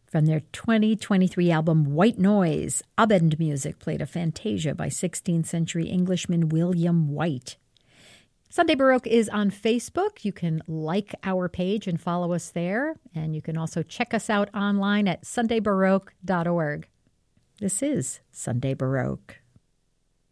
From their 2023 album White Noise, Abend Music played a Fantasia by 16th century Englishman William White. Sunday Baroque is on Facebook. You can like our page and follow us there. And you can also check us out online at sundaybaroque.org. This is Sunday Baroque.